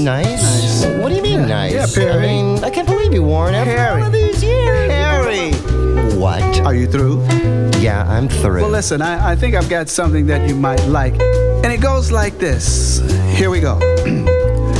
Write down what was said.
Nice? What do you mean nice? Yeah, Perry. I mean, I can't believe you, Warren, after Harry. all of these years. Harry! What? Are you through? Yeah, I'm through. Well, listen, I think I've got something that you might like. And it goes like this. Here we go.